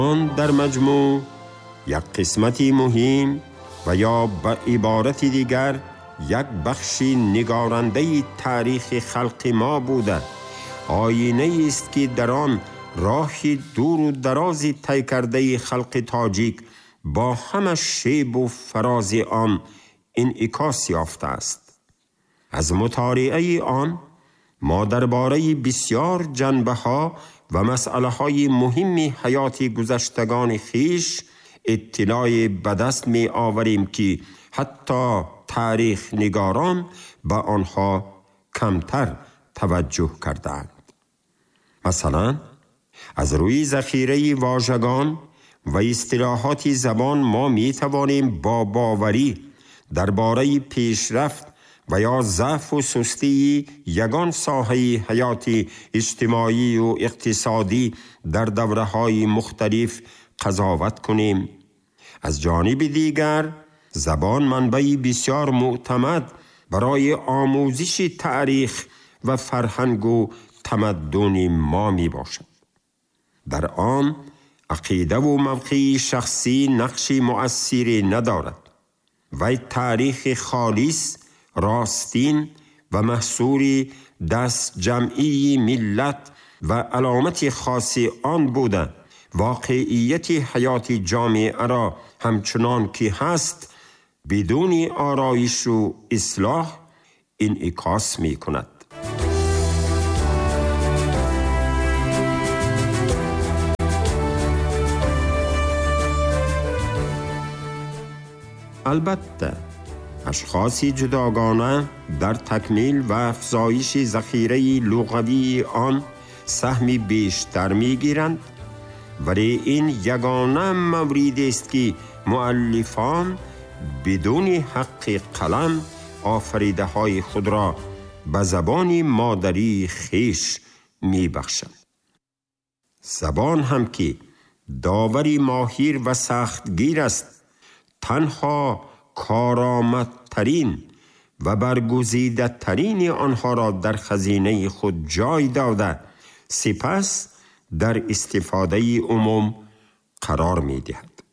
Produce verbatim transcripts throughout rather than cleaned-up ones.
آن در مجموع یک قسمتی مهم و یا به عبارت دیگر یک بخشی نگارنده تاریخ خلق ما بوده، آینه است که در آن راهی دور و درازی طی کرده خلق تاجیک با همه شیب و فراز آن انعکاس یافته است. از مطالعه آن ما درباره بسیار جنبه ها و مسئله های مهم حیات گذشتگان خیش اطلاع به دست می آوریم که حتی تاریخ نگاران به آنها کمتر توجه کردند. مثلا از روی ذخیره واژگان و اصطلاحات زبان ما می توانیم با باوری درباره پیشرفت و یا ضعف و سستی یگان ساحه حیات اجتماعی و اقتصادی در دوره‌های مختلف قضاوت کنیم. از جانب دیگر زبان منبعی بسیار معتمد برای آموزش تاریخ و فرهنگ و تمدن ما می باشد. در آن عقیده و موقع شخصی نقشی مؤثری ندارد و تاریخ خالص، راستین و محصول دست جمعی ملت و علامت خاص آن بوده واقعیت حیات جامعه را همچنان که هست بدون آرایش و اصلاح انعکاس می کند. البته اشخاص جداگانه در تکمیل و افزایش ذخیره لغوی آن سهمی بیشتر می گیرند، ولی این یگانه مورد است که مؤلفان بدون حق قلم آفریده های خود را به زبان مادری خیش می بخشند. زبان هم که داوری ماهر و سختگیر است، تنها کارآمدترین و برگزیده ترین آنها را در خزینه خود جای داده سپس در استفاده عموم قرار می دهد.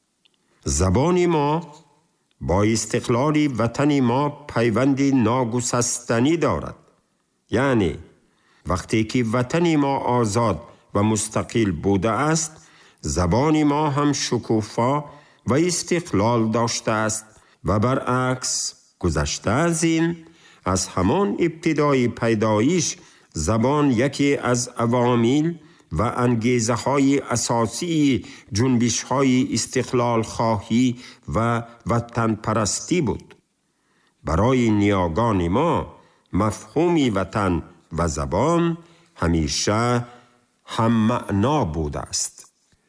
زبان ما با استقلال وطن ما پیوند ناگسستنی دارد. یعنی وقتی که وطن ما آزاد و مستقل بوده است، زبان ما هم شکوفا و استقلال داشته است و برعکس گذشته از این، از همان ابتدای پیدایش زبان یکی از عوامل و انگیزه های اساسی جنبش های استقلال خواهی و وطن پرستی بود. برای نیاگان ما مفهومی وطن و زبان همیشه هم معنا بوده است.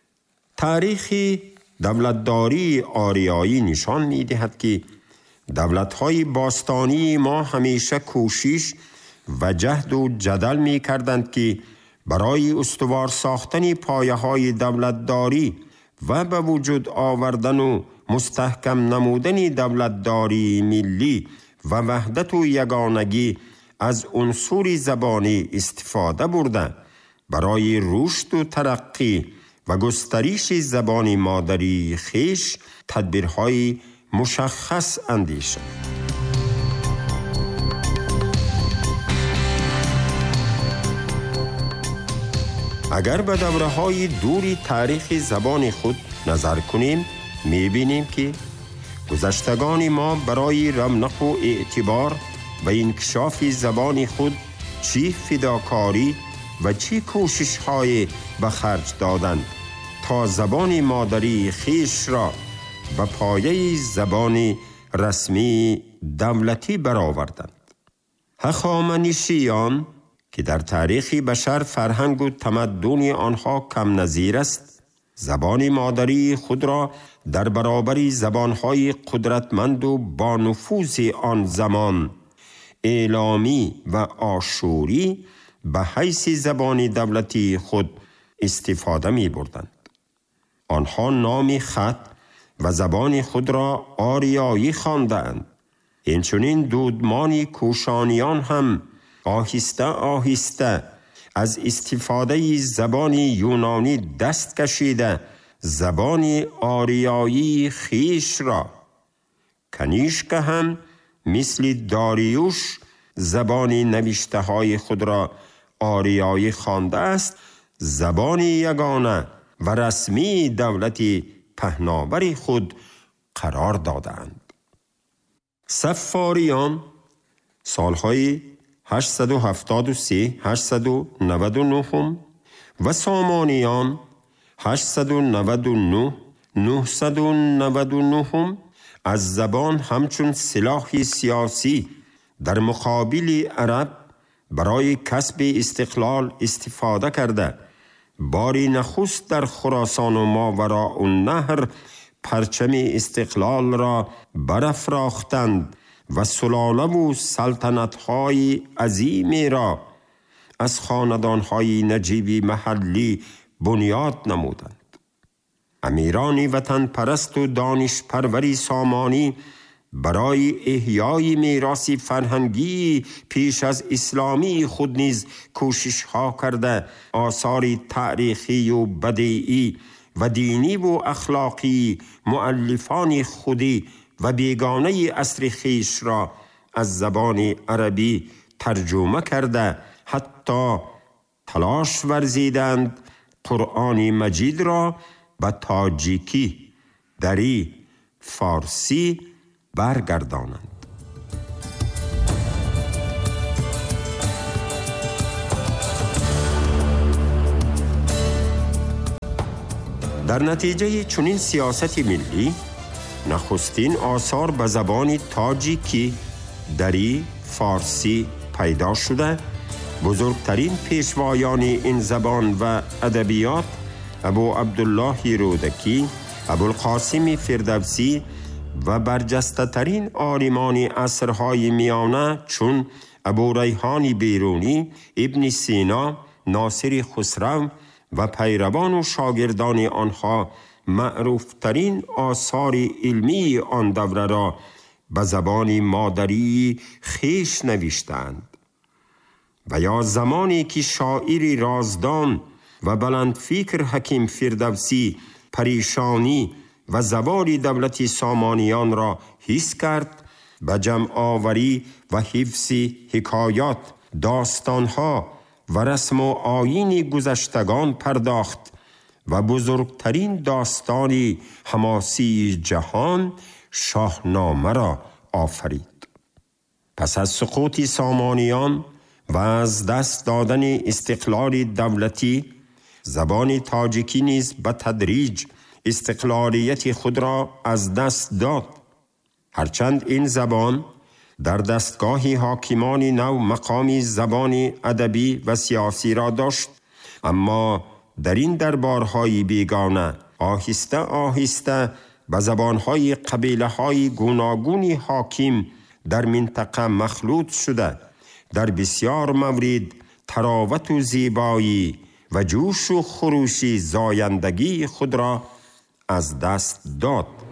تاریخی دولتداری آریایی نشان می دهد که دولت‌های باستانی ما همیشه کوشش و جهد و جدل می کردند که برای استوار ساختن پایه‌های دولتداری و به وجود آوردن و مستحکم نمودن دولتداری ملی و وحدت و یگانگی از عنصر زبانی استفاده برده برای رشد و ترقی و گسترش زبان مادری خیش تدبیرهای مشخص اندیشند. اگر به دوره‌های دوری تاریخ زبان خود نظر کنیم، می‌بینیم که گذشتگان ما برای رونق و اعتبار و انکشاف زبان خود چه فداکاری و چه کوشش‌های به خرج دادند تا زبان مادری خیش را به پایه زبان رسمی دولتی برآوردند. هخامنشیان که در تاریخ بشر فرهنگ و تمدن آنها کم نظیر است، زبان مادری خود را در برابر زبانهای قدرتمند و با نفوذ آن زمان اعلامی و آشوری به حیث زبان دولتی خود استفاده می بردند. آنها نام خط و زبان خود را آریایی خواندند. اینچنین دودمان کوشانیان هم آهسته آهسته از استفاده زبان یونانی دست کشیده زبان آریایی خیش را. کنیشک هم مثل داریوش زبان نوشته های خود را آریایی خوانده است، زبان یگانه و رسمی دولت پهناور خود قرار دادند. صفاریان سالهای هشتصد و هفتاد و سه هشتصد و نود و نه و سامانیان هشتصد و نود و نه نهصد و نود و نه از زبان همچون سلاح سیاسی در مقابل عرب برای کسب استقلال استفاده کرده، باری نخست در خراسان و ماوراء النهر پرچم استقلال را برافراختند و سلاله و سلطنت‌های عظیمی را از خاندان‌های نجیبی محلی بنیاد نمودند. امیران وطن پرست و دانش پروری سامانی برای احیای میراث فرهنگی پیش از اسلامی خود نیز کوشش ها کرده، آثار تاریخی و بدیعی و دینی و اخلاقی مؤلفان خودی و بیگانه عصر خویش را از زبان عربی ترجمه کرده، حتی تلاش ورزیدند قرآن مجید را به تاجیکی، دری، فارسی برگردانند. در نتیجه چنین سیاست ملی، نخستین آثار به زبان تاجیکی، دری، فارسی پیدا شده. بزرگترین پیشوایان این زبان و ادبیات ابو عبدالله رودکی، ابوالقاسم فردوسی و برجسته ترین عالمان عصرهای میانه چون ابو ریحان بیرونی، ابن سینا، ناصر خسرو و پیروان و شاگردان آنها معروف ترین آثار علمی آن دوره را به زبان مادری خویش نوشتند. و یا زمانی که شاعری رازدان و بلند فکر حکیم فردوسی پریشانی و زوال دولت سامانیان را حس کرد، به جمع آوری و حفظ حکایات، داستانها و رسم و آیین گذشتگان پرداخت و بزرگترین داستان حماسی جهان، شاهنامه را آفرید. پس از سقوط سامانیان و از دست دادن استقلال دولتی، زبان تاجیکی نیز به تدریج استقلالیت خود را از دست داد. هرچند این زبان در دستگاه حاکمان نو مقامی زبان ادبی و سیاسی را داشت، اما در این دربارهای بیگانه آهسته آهسته به زبانهای قبیله‌های گوناگونی حاکم در منطقه مخلوط شده، در بسیار مورد تراوت و زیبایی و جوش و خروش زایندگی خود را از دست داد.